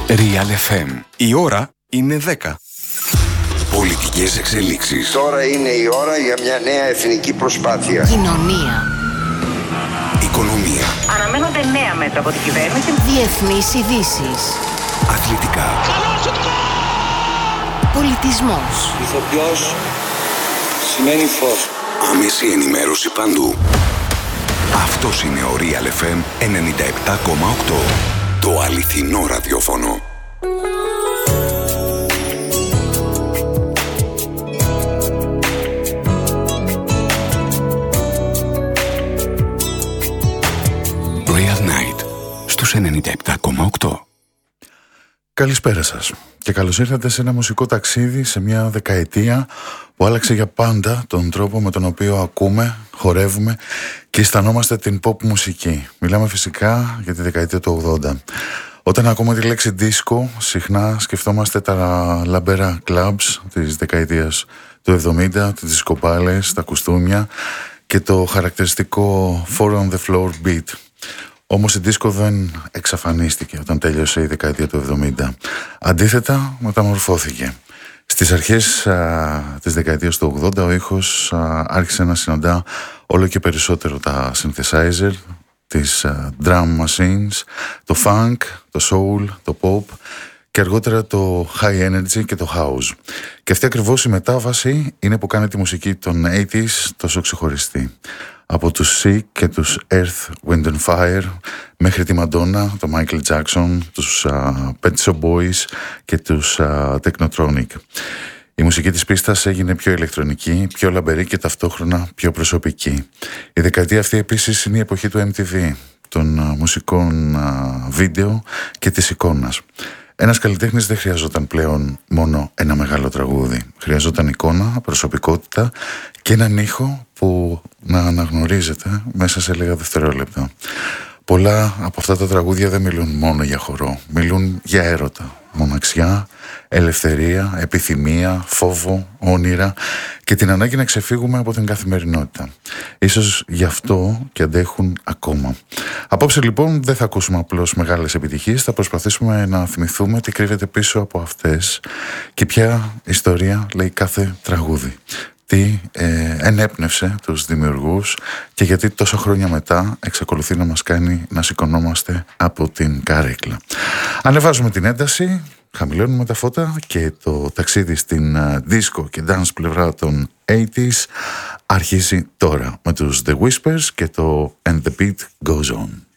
Real FM. Η ώρα είναι 10. Πολιτικές εξελίξεις. Τώρα είναι η ώρα για μια νέα εθνική προσπάθεια. Κοινωνία. Οικονομία. Αναμένονται νέα μέτρα από την κυβέρνηση. Διεθνείς ειδήσεις. Αθλητικά. Πολιτισμός. Ηθοποιός σημαίνει φως. Άμεση ενημέρωση παντού. Αυτός είναι ο Real FM 97,8. Το αληθινό ραδιόφωνο. Real Night στους 97,8. Καλησπέρα σας και καλώς ήρθατε σε ένα μουσικό ταξίδι σε μια δεκαετία που άλλαξε για πάντα τον τρόπο με τον οποίο ακούμε, χορεύουμε και αισθανόμαστε την pop μουσική. Μιλάμε φυσικά για τη δεκαετία του 80. Όταν ακούμε τη λέξη disco, συχνά σκεφτόμαστε τα λαμπερά clubs της δεκαετίας του 70, τις δισκοπάλες, τα κουστούμια και το χαρακτηριστικό four on the floor beat. Όμως η δίσκο δεν εξαφανίστηκε όταν τέλειωσε η δεκαετία του 70. Αντίθετα, μεταμορφώθηκε. Στις αρχές της δεκαετίας του 80 ο ήχος άρχισε να συναντά όλο και περισσότερο τα synthesizer, τις drum machines, το funk, το soul, το pop και αργότερα το high energy και το house. Και αυτή ακριβώς η μετάβαση είναι που κάνει τη μουσική των 80s τόσο ξεχωριστή. Από τους Chic και τους Earth, Wind and Fire μέχρι τη Madonna, το Michael Jackson, τους Pet Shop Boys και τους Technotronic. Η μουσική της πίστας έγινε πιο ηλεκτρονική, πιο λαμπερή και ταυτόχρονα πιο προσωπική. Η δεκαετία αυτή επίσης είναι η εποχή του MTV, των μουσικών βίντεο και της εικόνας. Ένας καλλιτέχνης δεν χρειαζόταν πλέον μόνο ένα μεγάλο τραγούδι. Χρειαζόταν εικόνα, προσωπικότητα και έναν ήχο που να αναγνωρίζεται μέσα σε λίγα δευτερόλεπτα. Πολλά από αυτά τα τραγούδια δεν μιλούν μόνο για χορό. Μιλούν για έρωτα, μοναξιά, ελευθερία, επιθυμία, φόβο, όνειρα και την ανάγκη να ξεφύγουμε από την καθημερινότητα. Ίσως γι' αυτό και αντέχουν ακόμα. Απόψε λοιπόν δεν θα ακούσουμε απλώς μεγάλες επιτυχίες, θα προσπαθήσουμε να θυμηθούμε τι κρύβεται πίσω από αυτές και ποια ιστορία λέει κάθε τραγούδι. Τι ενέπνευσε τους δημιουργούς και γιατί τόσα χρόνια μετά εξακολουθεί να μας κάνει να σηκωνόμαστε από την καρέκλα. Ανεβάζουμε την ένταση, χαμηλώνουμε τα φώτα και το ταξίδι στην disco και dance πλευρά των 80s αρχίζει τώρα με τους The Whispers και το And the Beat Goes On.